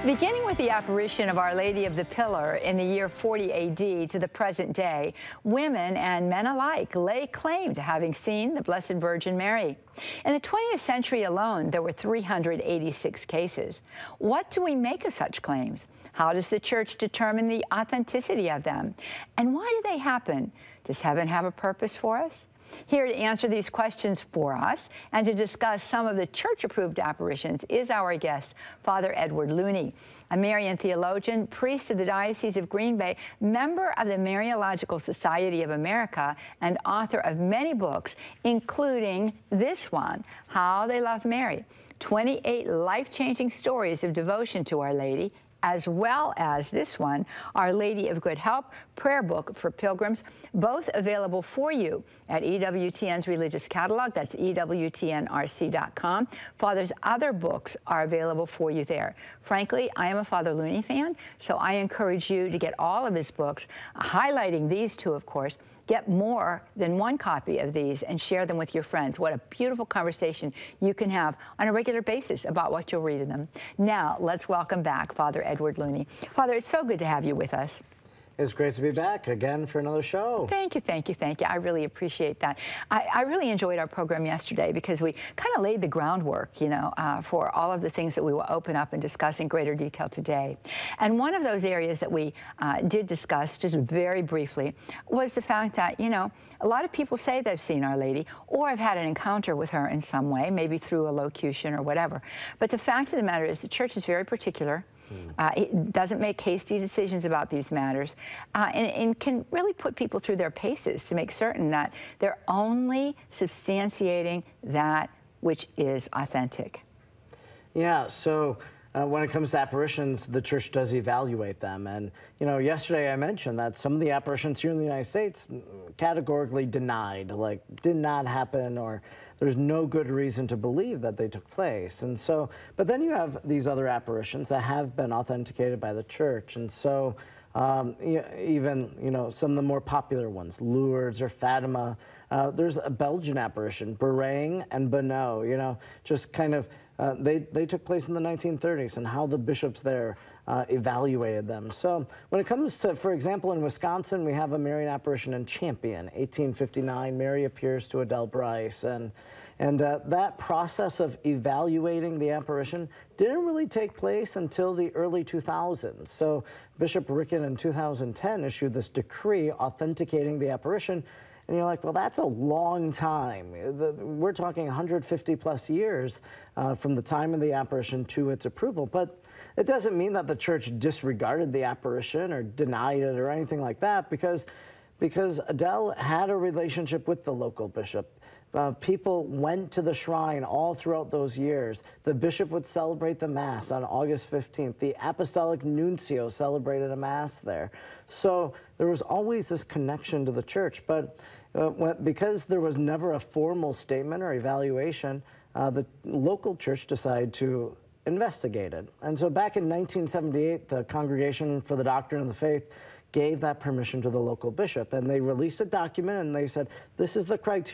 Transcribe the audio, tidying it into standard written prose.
Beginning with the apparition of Our Lady of the Pillar in the year 40 AD to the present day, women and men alike lay claim to having seen the Blessed Virgin Mary. In the 20th century alone, there were 386 cases. What do we make of such claims? How does the Church determine the authenticity of them? And why do they happen? Does heaven have a purpose for us? Here to answer these questions for us and to discuss some of the church-approved apparitions is our guest, Father Edward Looney, a Marian theologian, priest of the Diocese of Green Bay, member of the Mariological Society of America, and author of many books, including this one, How They Love Mary, 28 life-changing stories of devotion to Our Lady, as well as this one, Our Lady of Good Help, prayer book for pilgrims, both available for you at EWTN's Religious Catalog. That's EWTNRC.com. Father's other books are available for you there. Frankly, I am a Father Looney fan, so I encourage you to get all of his books, highlighting these two, of course. Get more than one copy of these and share them with your friends. What a beautiful conversation you can have on a regular basis about what you'll read in them. Now, let's welcome back Father Edward Looney. Father, it's so good to have you with us. It's great to be back again for another show. Thank you, thank you, thank you. I really appreciate that. I really enjoyed our program yesterday because we kind of laid the groundwork, you know, for all of the things that we will open up and discuss in greater detail today. And one of those areas that we did discuss just very briefly was the fact that, you know, a lot of people say they've seen Our Lady or have had an encounter with her in some way, maybe through a locution or whatever. But the fact of the matter is the Church is very particular. It doesn't make hasty decisions about these matters and can really put people through their paces to make certain that they're only substantiating that which is authentic. Yeah, so when it comes to apparitions, the Church does evaluate them. And, you know, yesterday I mentioned that some of the apparitions here in the United States categorically denied, like did not happen, or there's no good reason to believe that they took place. And so, but then you have these other apparitions that have been authenticated by the Church. And so even, you know, some of the more popular ones, Lourdes or Fatima, there's a Belgian apparition, Béraing and Bonneau, you know, just kind of, they took place in the 1930s, and how the bishops there evaluated them. So when it comes to, for example, in Wisconsin, we have a Marian apparition in Champion, 1859. Mary appears to Adele Bryce, and that process of evaluating the apparition didn't really take place until the early 2000s. So Bishop Ricken in 2010 issued this decree authenticating the apparition. And you're like, well, that's a long time. We're talking 150 plus years from the time of the apparition to its approval. But it doesn't mean that the Church disregarded the apparition or denied it or anything like that, because Adele had a relationship with the local bishop. People went to the shrine all throughout those years. The bishop would celebrate the Mass on August 15th. The Apostolic Nuncio celebrated a Mass there. So there was always this connection to the Church. But because there was never a formal statement or evaluation, the local church decided to investigate it. And so back in 1978, the Congregation for the Doctrine of the Faith gave that permission to the local bishop. And they released a document and they said, this is the criteria